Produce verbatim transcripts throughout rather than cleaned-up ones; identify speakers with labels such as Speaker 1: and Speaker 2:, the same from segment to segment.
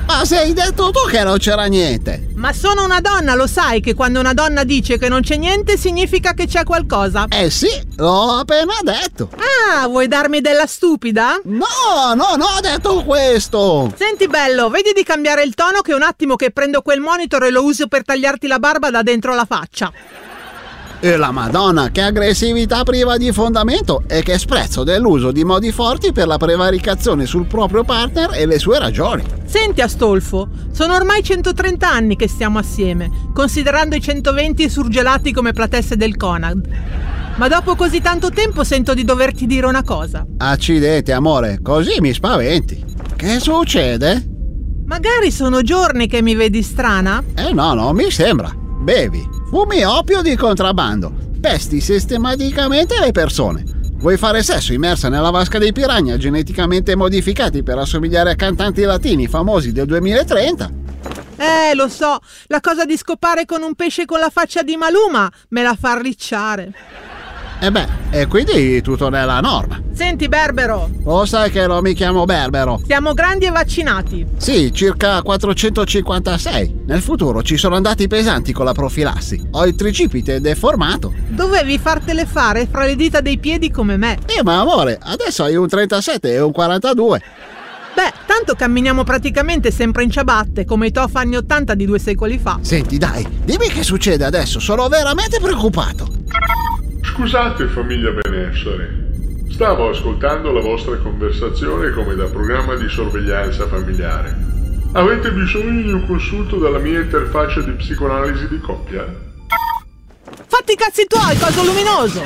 Speaker 1: Ma sei detto tu che non c'era niente.
Speaker 2: Ma sono una donna, lo sai che quando una donna dice che non c'è niente significa che c'è qualcosa?
Speaker 1: Eh sì, l'ho appena detto.
Speaker 2: Ah, vuoi darmi della stupida?
Speaker 1: No, no, no, ho detto questo.
Speaker 2: Senti bello, vedi di cambiare il tono che un attimo che prendo quel monitor e lo uso per tagliarti la barba da dentro la faccia.
Speaker 1: E la Madonna, che aggressività priva di fondamento e che sprezzo dell'uso di modi forti per la prevaricazione sul proprio partner e le sue ragioni.
Speaker 2: Senti Astolfo, sono ormai centotrenta anni che stiamo assieme, considerando i centoventi surgelati come platesse del Conad. Ma dopo così tanto tempo sento di doverti dire una cosa.
Speaker 1: Accidenti amore, così mi spaventi. Che succede?
Speaker 2: Magari sono giorni che mi vedi strana?
Speaker 1: Eh no, no, mi sembra. Bevi, fumi oppio di contrabbando, pesti sistematicamente le persone. Vuoi fare sesso immersa nella vasca dei piranha geneticamente modificati per assomigliare a cantanti latini famosi del duemilatrenta?
Speaker 2: Eh, lo so, la cosa di scopare con un pesce con la faccia di Maluma me la fa ricciare.
Speaker 1: E beh, e quindi tutto nella norma.
Speaker 2: Senti Berbero,
Speaker 1: Lo sai che non mi chiamo Berbero.
Speaker 2: siamo grandi e vaccinati.
Speaker 1: Sì, circa quattrocentocinquantasei. Nel futuro ci sono andati pesanti con la profilassi. Ho il tricipite deformato.
Speaker 2: Dovevi fartele fare fra le dita dei piedi come me.
Speaker 1: Eh ma amore, adesso hai un trentasette e un quarantadue.
Speaker 2: Beh, tanto camminiamo praticamente sempre in ciabatte, come i Toff anni ottanta di due secoli fa.
Speaker 1: Senti dai, dimmi che succede adesso, sono veramente preoccupato.
Speaker 3: Scusate famiglia benessere, stavo ascoltando la vostra conversazione come da programma di sorveglianza familiare. Avete bisogno di un consulto dalla mia interfaccia di psicoanalisi di coppia?
Speaker 2: Fatti i cazzi tuoi, coso luminoso!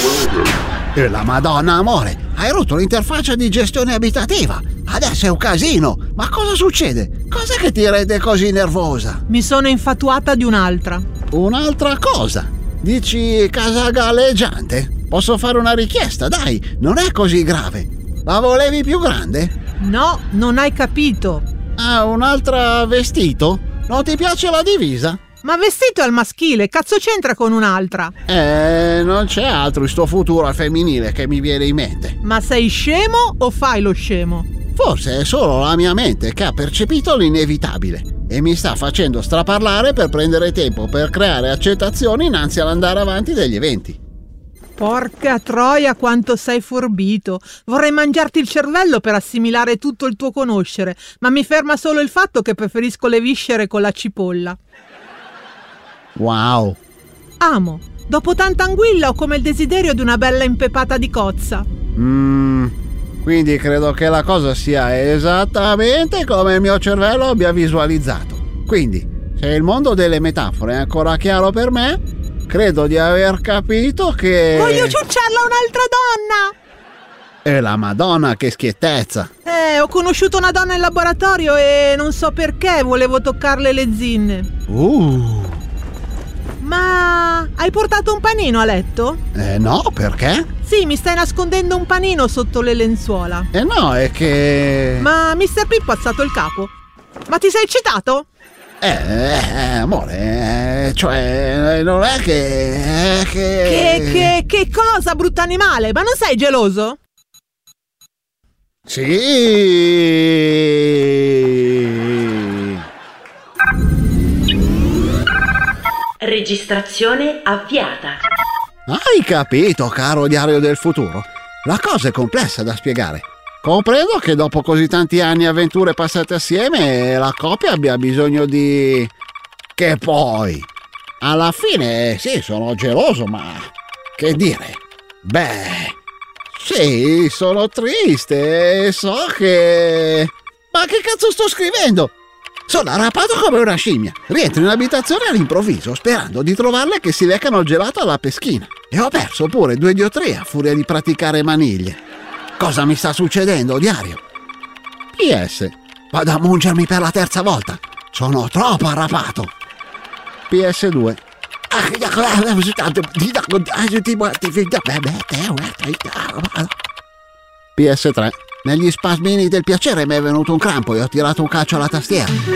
Speaker 1: E la Madonna amore, hai rotto l'interfaccia di gestione abitativa. Adesso è un casino. Ma cosa succede? Cos'è che ti rende così nervosa?
Speaker 2: Mi sono infatuata di un'altra.
Speaker 1: Un'altra cosa? Dici casa galleggiante? Posso fare una richiesta, dai, non è così grave. La volevi più grande?
Speaker 2: No, non hai capito.
Speaker 1: Ah, un'altra vestito? Non ti piace la divisa?
Speaker 2: Ma vestito al maschile, cazzo c'entra con un'altra?
Speaker 1: Eh, non c'è altro in sto futuro al femminile che mi viene in mente.
Speaker 2: Ma sei scemo o fai lo scemo?
Speaker 1: Forse è solo la mia mente che ha percepito l'inevitabile e mi sta facendo straparlare per prendere tempo per creare accettazione innanzi all'andare avanti degli eventi.
Speaker 2: Porca troia quanto sei forbito. Vorrei mangiarti il cervello per assimilare tutto il tuo conoscere, ma mi ferma solo il fatto che preferisco le viscere con la cipolla.
Speaker 1: Wow.
Speaker 2: Amo. Dopo tanta anguilla ho come il desiderio di una bella impepata di cozza.
Speaker 1: Mmm, quindi credo che la cosa sia esattamente come il mio cervello abbia visualizzato. Quindi, se il mondo delle metafore è ancora chiaro per me, credo di aver capito che...
Speaker 2: Voglio ciucciarla a un'altra donna!
Speaker 1: E la Madonna, che schiettezza!
Speaker 2: Eh, ho conosciuto una donna in laboratorio e non so perché volevo toccarle le zinne.
Speaker 1: Uh...
Speaker 2: Ma hai portato un panino a letto?
Speaker 1: Eh no, perché?
Speaker 2: Sì, mi stai nascondendo un panino sotto le lenzuola.
Speaker 1: Eh no, è che...
Speaker 2: Ma mister Pippo ha alzato il capo. Ma ti sei eccitato?
Speaker 1: Eh, eh amore, eh, cioè, non è che... È che...
Speaker 2: Che, che, che cosa, brutto animale? Ma non sei geloso?
Speaker 1: Sì...
Speaker 4: Registrazione avviata.
Speaker 1: Hai capito, caro diario del futuro? La cosa è complessa da spiegare. Comprendo che dopo così tanti anni e avventure passate assieme, la coppia abbia bisogno di... Che poi... Alla fine, sì, sono geloso, ma... Che dire? Beh... Sì, sono triste, so che... Ma che cazzo sto scrivendo? Sono arrabbiato come una scimmia. Rientro in abitazione all'improvviso, sperando di trovarle che si leccano il gelato alla peschina. E ho perso pure due diottrie a furia di praticare maniglie. Cosa mi sta succedendo, diario? P S. Vado a mungermi per la terza volta. Sono troppo arrabbiato. P S due. P S tre. Negli spasmini del piacere mi è venuto un crampo e ho tirato un calcio alla tastiera.